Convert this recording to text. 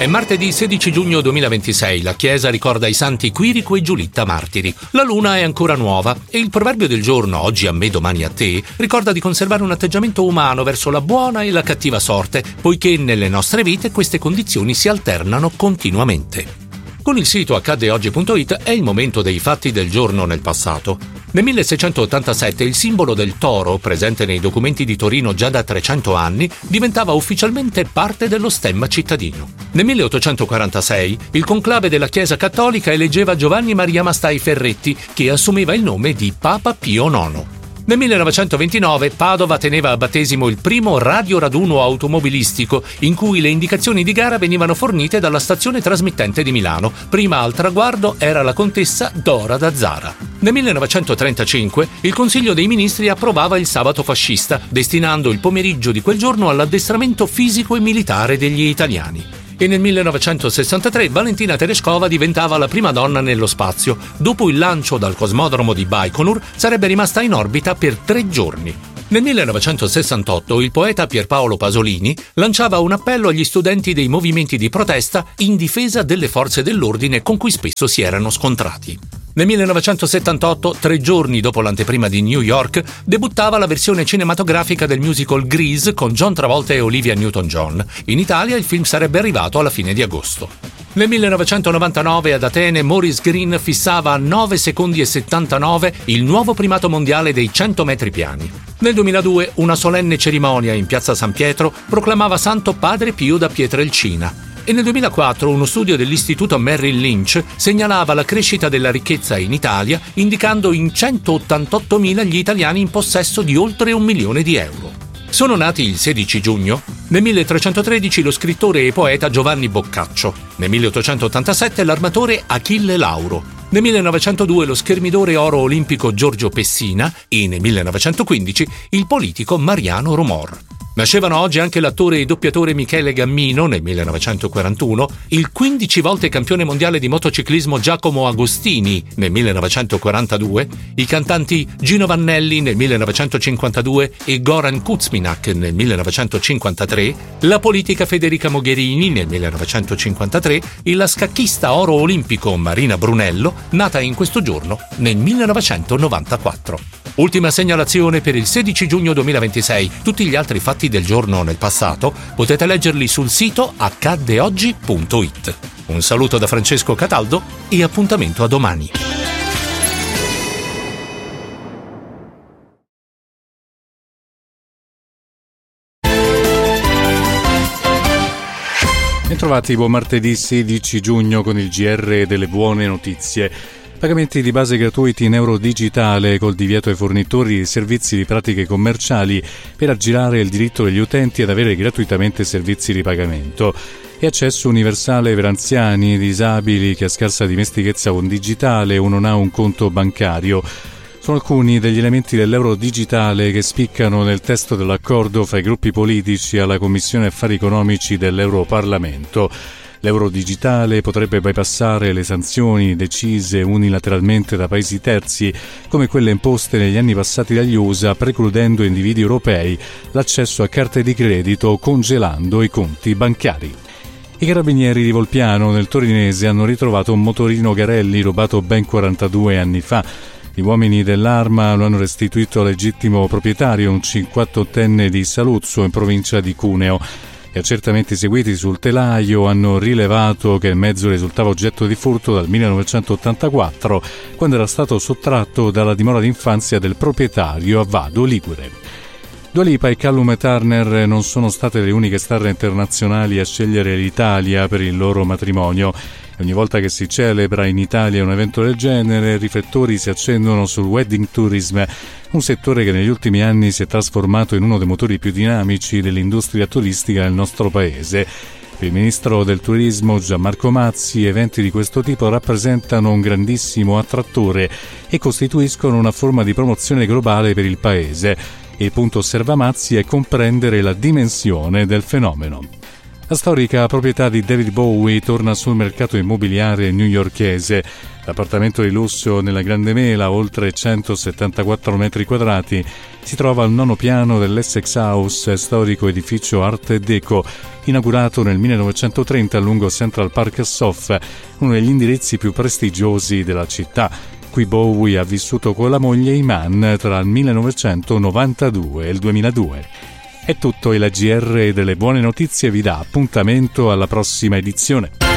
È martedì 16 giugno 2026, la Chiesa ricorda i santi Quirico e Giulitta martiri. La luna è ancora nuova e il proverbio del giorno, oggi a me, domani a te, ricorda di conservare un atteggiamento umano verso la buona e la cattiva sorte, poiché nelle nostre vite queste condizioni si alternano continuamente. Con il sito accaddeoggi.it è il momento dei fatti del giorno nel passato. Nel 1687 il simbolo del toro, presente nei documenti di Torino già da 300 anni, diventava ufficialmente parte dello stemma cittadino. Nel 1846 il conclave della Chiesa Cattolica eleggeva Giovanni Maria Mastai Ferretti, che assumeva il nome di Papa Pio IX. Nel 1929 Padova teneva a battesimo il primo radioraduno automobilistico, in cui le indicazioni di gara venivano fornite dalla stazione trasmittente di Milano. Prima al traguardo era la contessa Dora d'Azzara. Nel 1935 il Consiglio dei Ministri approvava il sabato fascista, destinando il pomeriggio di quel giorno all'addestramento fisico e militare degli italiani. E nel 1963 Valentina Tereshkova diventava la prima donna nello spazio. Dopo il lancio dal cosmodromo di Baikonur sarebbe rimasta in orbita per 3 giorni. Nel 1968 il poeta Pierpaolo Pasolini lanciava un appello agli studenti dei movimenti di protesta in difesa delle forze dell'ordine con cui spesso si erano scontrati. Nel 1978, 3 giorni dopo l'anteprima di New York, debuttava la versione cinematografica del musical Grease con John Travolta e Olivia Newton-John. In Italia il film sarebbe arrivato alla fine di agosto. Nel 1999 ad Atene Maurice Greene fissava a 9 secondi e 79 il nuovo primato mondiale dei 100 metri piani. Nel 2002 una solenne cerimonia in piazza San Pietro proclamava santo Padre Pio da Pietrelcina. E nel 2004 uno studio dell'Istituto Merrill Lynch segnalava la crescita della ricchezza in Italia, indicando in 188.000 gli italiani in possesso di oltre 1 milione di euro. Sono nati il 16 giugno. Nel 1313 lo scrittore e poeta Giovanni Boccaccio. Nel 1887 l'armatore Achille Lauro. Nel 1902 lo schermidore oro olimpico Giorgio Pessina e nel 1915 il politico Mariano Romor. Nascevano oggi anche l'attore e doppiatore Michele Gammino nel 1941, il 15 volte campione mondiale di motociclismo Giacomo Agostini nel 1942, i cantanti Gino Vannelli nel 1952 e Goran Kuzminak nel 1953, la politica Federica Mogherini nel 1953 e la scacchista oro olimpico Marina Brunello, nata in questo giorno nel 1994. Ultima segnalazione per il 16 giugno 2026. Tutti gli altri fatti del giorno nel passato potete leggerli sul sito accaddeoggi.it. Un saluto da Francesco Cataldo e appuntamento a domani. Bentrovati, buon martedì 16 giugno con il GR delle buone notizie. Pagamenti di base gratuiti in euro digitale col divieto ai fornitori di servizi di pratiche commerciali per aggirare il diritto degli utenti ad avere gratuitamente servizi di pagamento. E accesso universale per anziani, disabili, chi ha scarsa dimestichezza con digitale o non ha un conto bancario. Sono alcuni degli elementi dell'euro digitale che spiccano nel testo dell'accordo fra i gruppi politici alla Commissione Affari Economici dell'Europarlamento. L'euro digitale potrebbe bypassare le sanzioni decise unilateralmente da paesi terzi, come quelle imposte negli anni passati dagli USA, precludendo a individui europei l'accesso a carte di credito, congelando i conti bancari. I carabinieri di Volpiano, nel torinese, hanno ritrovato un motorino Garelli rubato ben 42 anni fa. Gli uomini dell'arma lo hanno restituito al legittimo proprietario, un 58enne di Saluzzo, in provincia di Cuneo. Gli accertamenti seguiti sul telaio hanno rilevato che il mezzo risultava oggetto di furto dal 1984, quando era stato sottratto dalla dimora d'infanzia del proprietario a Vado Ligure. Dua Lipa e Callum Turner non sono state le uniche star internazionali a scegliere l'Italia per il loro matrimonio. Ogni volta che si celebra in Italia un evento del genere, riflettori si accendono sul wedding tourism, un settore che negli ultimi anni si è trasformato in uno dei motori più dinamici dell'industria turistica nel nostro paese. Per il ministro del turismo Gianmarco Mazzi, eventi di questo tipo rappresentano un grandissimo attrattore e costituiscono una forma di promozione globale per il paese. Il punto, osserva Mazzi, è comprendere la dimensione del fenomeno. La storica proprietà di David Bowie torna sul mercato immobiliare newyorkese. L'appartamento di lusso nella Grande Mela, oltre 174 metri quadrati, si trova al 9° piano dell'Essex House, storico edificio Art Deco, inaugurato nel 1930 lungo Central Park a Soho, uno degli indirizzi più prestigiosi della città. Qui Bowie ha vissuto con la moglie Iman tra il 1992 e il 2002. È tutto, il GR delle buone notizie vi dà appuntamento alla prossima edizione.